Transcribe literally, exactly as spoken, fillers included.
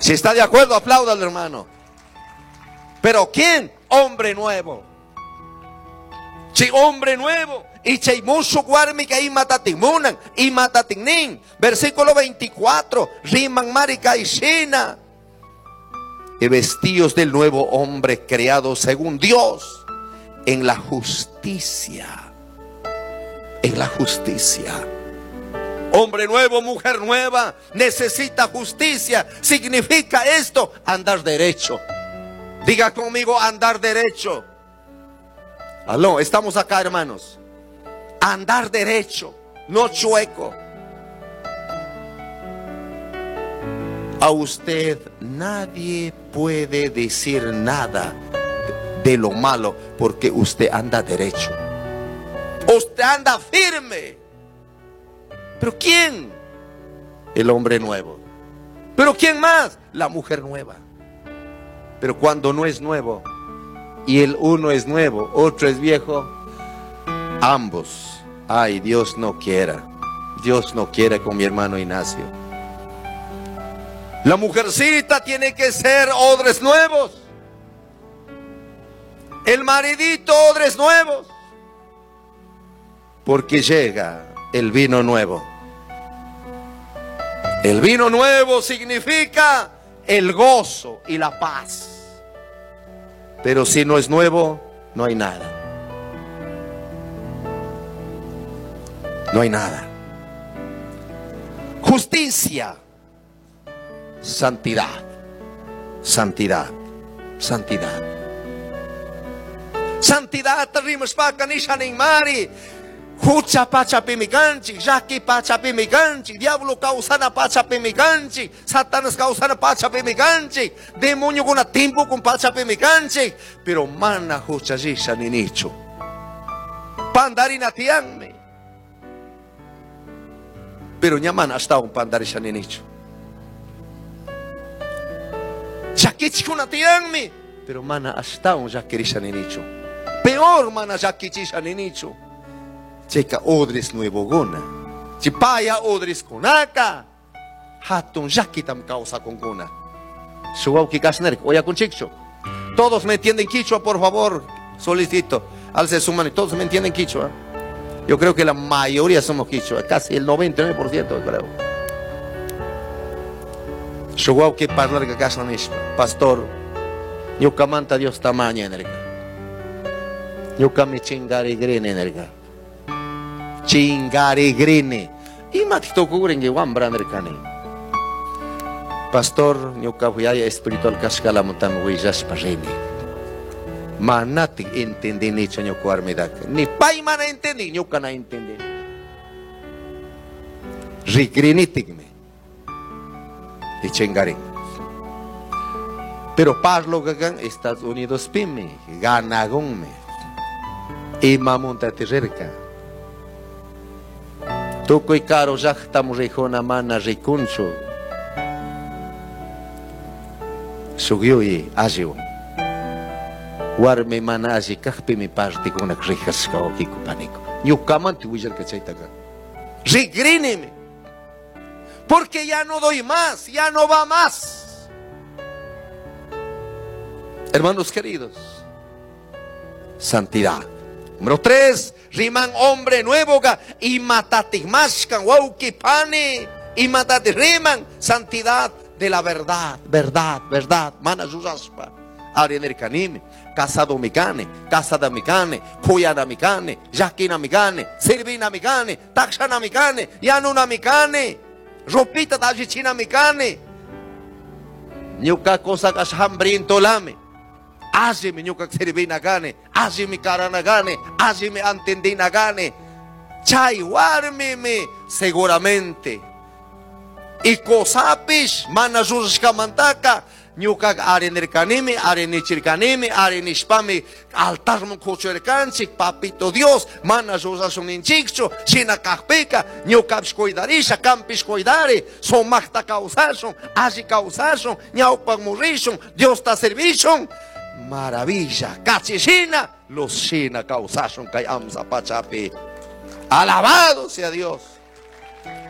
Si está de acuerdo, aplauda al hermano. Pero ¿quién? Hombre nuevo. Si hombre nuevo. Y cheimuso guarmi que imatatimunan, imatatinin. Versículo veinticuatro. Riman marica y shina. Y vestidos del nuevo hombre creado según Dios en la justicia. En la justicia. Hombre nuevo, mujer nueva, necesita justicia. Significa esto, andar derecho. Diga conmigo, andar derecho. Aló, estamos acá, hermanos. Andar derecho, no chueco. A usted nadie puede decir nada de lo malo porque usted anda derecho. Usted anda firme. ¿Pero quién? El hombre nuevo. ¿Pero quién más? La mujer nueva. Pero cuando no es nuevo y el uno es nuevo, otro es viejo, ambos, ay, Dios no quiera, Dios no quiera con mi hermano Ignacio. La mujercita tiene que ser odres nuevos, el maridito odres nuevos, porque llega el vino nuevo. El vino nuevo significa el gozo y la paz. Pero si no es nuevo, no hay nada. No hay nada. Justicia. Santidad. Santidad. Santidad. Santidad. Terrimos para nishaning mari. Hucha pacha pimicanchi, Jaki pacha pimicanchi, diablo causana pacha pimicanchi, Satanás causana pacha pimicanchi, demonio con timpo con pacha pimicanchi, pero mana hucha jisha ni nicho. Pandarina tianme. Pero ñamana hasta un pandarisha ni nicho. Jakichi con tianme, pero mana hasta un jakirisha ni nicho. Peor mana jakichisha ni nicho. Checa odres nuevo gona. Chipaya odres konaka. Hatun yakitam causa con gona. Shuauki kasner, oya con chicho. Todos me entienden quichua, por favor. Solicito. Alce su mano. Todos me entienden quichua. Yo creo que la mayoría somos quichua. Casi el noventa y nueve por ciento creo. Shuauki parlar que kasanish. Pastor. Yukamanta Dios tamaña energa. Yukami chingari green energa. Chingari grine. Y matito cubren igual brander cani. Pastor, ñuka huyaya espiritual cascala montan huillas parrini. Manati entendí ni chaño cuarmedak. Ni pai mana entendí, ñuka na entendí. Rigrinitigme. Y chingari. Pero parlo gagan Estados Unidos pime, ganagome. Y mamonta tererca. Tukoy caro jachtam rejona mana recuncho. Sugyuyi ajiw. Warme mana aji kahpi mi parte con una rejas kao kiko panico. Yukamanti huijar kachaitaga. Regríneme. Porque ya no doy más, ya no va más. Hermanos queridos, santidad. Número tres, riman hombre nuevo y matatigmashkan waukipane y matatireman, santidad de la verdad, verdad, verdad. Mana yusaspa, ariener kanime, casado micane, casada micane, puyada micane, yakina micane, servina micane, taxana micane, yanuna micane, ropita dajichina micane. Nyuka cosa kas hambriento lame. Aji mi nyuka servina gane, aji mi karana gane, aji mi antendina gane. Chay warmime seguramente. Y cosapish manajurshka mantaka. Nyuka arener kanime, arenichir kanime, arenishpame altarmo kocherkanchik, papito Dios, manajurashun inchikcho, shina kakpeka, nyuka pshkoidarisha, kampish koidare, somakta causashon, aji causashon, nyaupak morishon, Dios ta servishon. Maravilla, cachishina, los shina causaron que amsa pachapi. Alabado sea Dios.